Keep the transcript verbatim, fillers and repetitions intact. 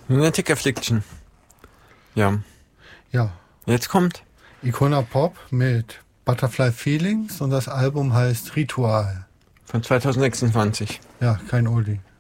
Lunatic Affliction. Ja. Ja. Jetzt kommt Icona Pop mit Butterfly Feelings und das Album heißt Ritual. von zwanzig sechsundzwanzig. Ja, kein Oldie.